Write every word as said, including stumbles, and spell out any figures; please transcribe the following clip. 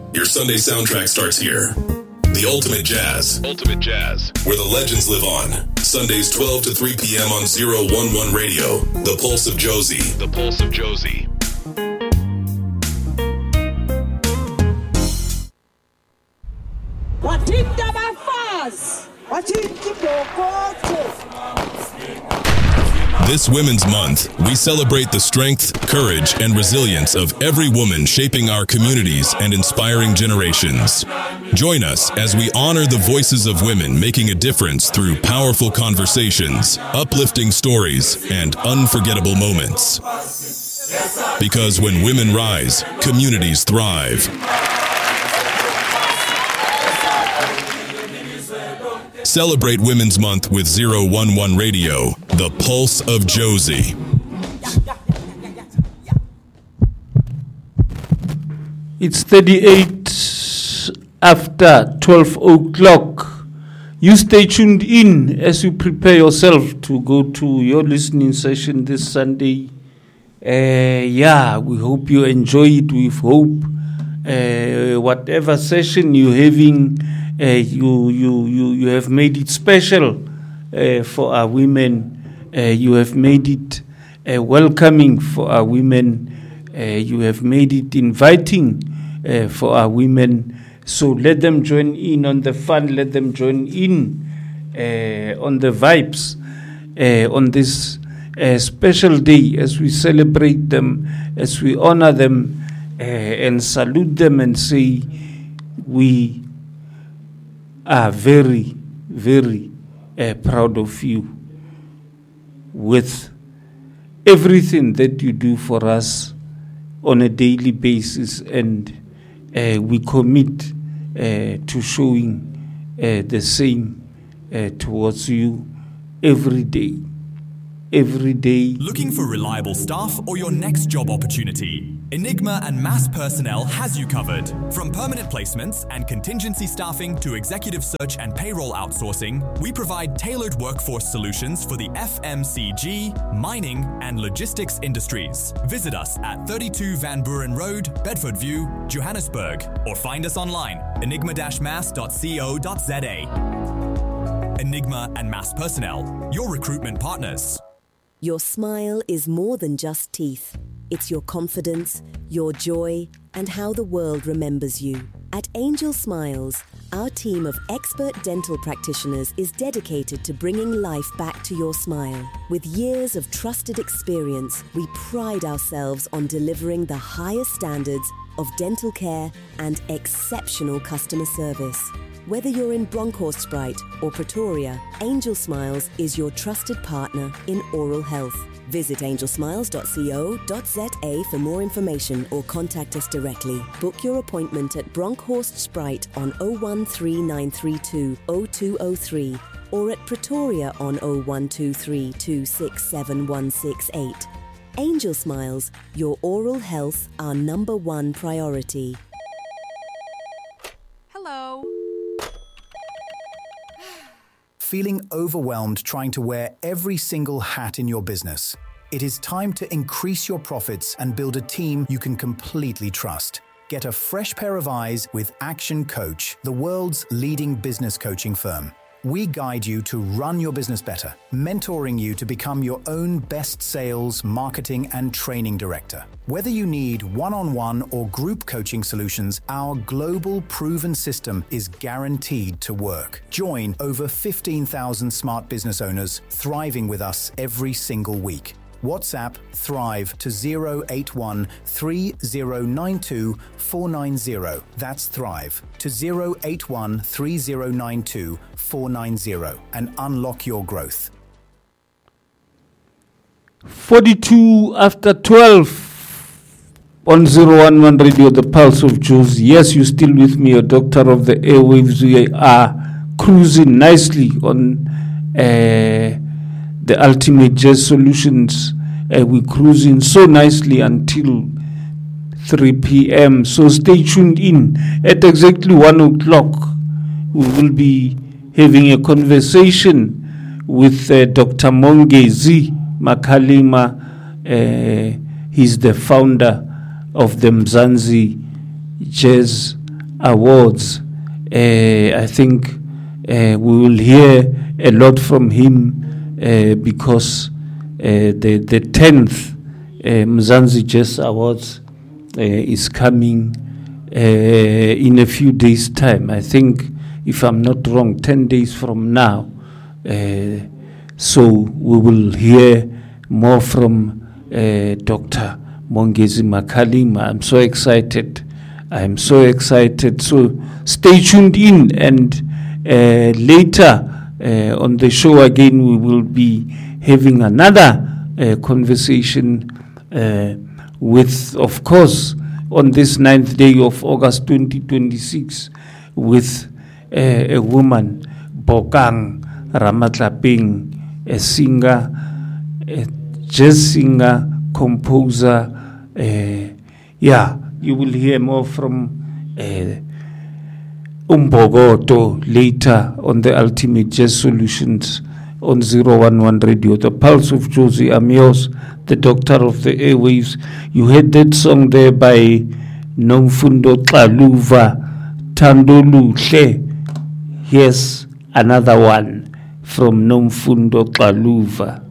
Your Sunday soundtrack starts here. The Ultimate Jazz. Ultimate Jazz. Where the legends live on. Sundays twelve to three p.m. on zero one one Radio. The Pulse of Josie. The Pulse of Josie. What in the fast? What in This Women's Month, we celebrate the strength, courage, and resilience of every woman shaping our communities and inspiring generations. Join us as we honor the voices of women making a difference through powerful conversations, uplifting stories, and unforgettable moments. Because when women rise, communities thrive. Celebrate Women's Month with zero one one Radio, the Pulse of Josie. It's thirty-eight after twelve o'clock. You stay tuned in as you prepare yourself to go to your listening session this Sunday. Uh, yeah, we hope you enjoy it with hope. Uh, whatever session you're having, uh, you, you, you, you have made it special uh, for our women. Uh, you have made it uh, welcoming for our women. Uh, you have made it inviting uh, for our women. So let them join in on the fun. Let them join in uh, on the vibes uh, on this uh, special day as we celebrate them, as we honor them uh, and salute them and say we are very, very uh, proud of you with everything that you do for us on a daily basis, and uh, we commit uh, to showing uh, the same uh, towards you every day. Every day. Looking for reliable staff or your next job opportunity? Enigma and Mass Personnel has you covered. From permanent placements and contingency staffing to executive search and payroll outsourcing, we provide tailored workforce solutions for the F M C G, mining, and logistics industries. Visit us at thirty-two Van Buren Road, Bedford View, Johannesburg, or find us online, enigma dash mass dot co dot z a. Enigma and Mass Personnel, your recruitment partners. Your smile is more than just teeth. It's your confidence, your joy, and how the world remembers you. At Angel Smiles, our team of expert dental practitioners is dedicated to bringing life back to your smile. With years of trusted experience, we pride ourselves on delivering the highest standards of dental care and exceptional customer service. Whether you're in Bronkhorstspruit or Pretoria, Angel Smiles is your trusted partner in oral health. Visit angel smiles dot co dot z a for more information or contact us directly. Book your appointment at Bronkhorstspruit on oh one three nine three two oh two oh three or at Pretoria on oh one two three two six seven one six eight. Angel Smiles, your oral health, our number one priority. Hello. Feeling overwhelmed trying to wear every single hat in your business? It is time to increase your profits and build a team you can completely trust. Get a fresh pair of eyes with Action Coach, the world's leading business coaching firm. We guide you to run your business better, mentoring you to become your own best sales, marketing, and training director. Whether you need one-on-one or group coaching solutions, our global proven system is guaranteed to work. Join over fifteen thousand smart business owners thriving with us every single week. WhatsApp Thrive to zero eight one three zero nine two four nine zero. That's Thrive to zero eight one three zero nine two four nine zero and unlock your growth. forty-two after twelve on zero one one Radio, the Pulse of Josie. Yes, you're still with me, a doctor of the airwaves. We are cruising nicely on uh, the Ultimate Jazz Solutions. Uh, we're cruising so nicely until three p.m. So stay tuned in. At exactly one o'clock, we will be having a conversation with uh, Doctor Mongezi Makalima. Uh, he's the founder of the Mzansi Jazz awards. Uh, I think uh, we will hear a lot from him uh, because uh, the the tenth uh, Mzansi Jazz Awards uh, is coming uh, in a few days' time. I think, if I'm not wrong, ten days from now. Uh, so we will hear more from uh, Doctor Mongezi Makalima. I'm so excited. I'm so excited. So stay tuned in, and uh, later uh, on the show again, we will be having another uh, conversation uh, with, of course, on this ninth day of August twenty twenty-six, with uh, a woman, Bokang Ramatlapeng, a singer, a jazz singer, composer. Uh, yeah, you will hear more from uh, Umbogoto later on the Ultimate Jazz Solutions on zero one one Radio. The Pulse of Jozi Amios, the Doctor of the Airwaves. You heard that song there by Nomfundo Tlaluva, Tandoluhle. Here's another one from Nomfundo Tlaluva.